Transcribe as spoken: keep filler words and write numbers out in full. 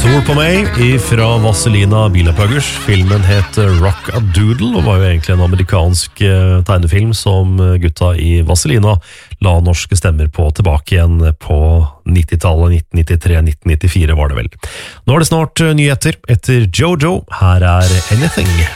Stol på meg fra Vazelina Bilopphøggers. Filmen het Rock a Doodle og var jo egentlig en amerikansk tegnefilm som gutta i Vazelina la norske stemmer på tilbake igjen på nittitallet, nitten nittitre nitten nittifire var det vel. Nå er det snart nyheter etter Jojo. Her er Anything.